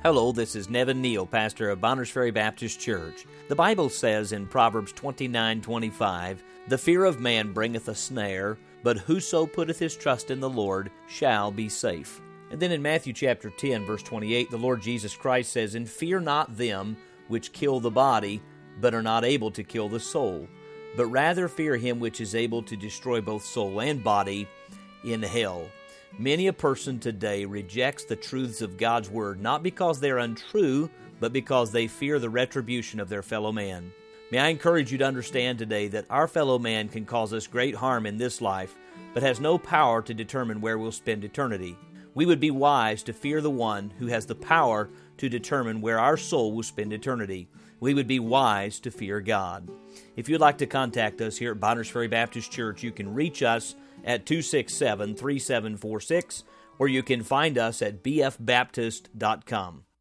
Hello, this is Nevin Neal, pastor of Bonners Ferry Baptist Church. The Bible says in Proverbs 29:25, "The fear of man bringeth a snare, but whoso putteth his trust in the Lord shall be safe." And then in Matthew chapter 10, verse 28, the Lord Jesus Christ says, "And fear not them which kill the body, but are not able to kill the soul, but rather fear him which is able to destroy both soul and body in hell." Many a person today rejects the truths of God's Word, not because they're untrue, but because they fear the retribution of their fellow man. May I encourage you to understand today that our fellow man can cause us great harm in this life, but has no power to determine where we'll spend eternity. We would be wise to fear the one who has the power to determine where our soul will spend eternity. We would be wise to fear God. If you'd like to contact us here at Bonners Ferry Baptist Church, you can reach us at 267-3746, or you can find us at bfbaptist.com.